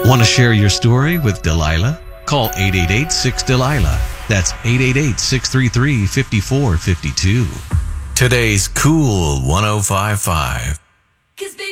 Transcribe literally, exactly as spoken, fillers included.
Want to share your story with Delilah? Call eight eight eight, six, Delilah. That's eight eight eight, six three three, five four five two. Today's Cool one oh five point five.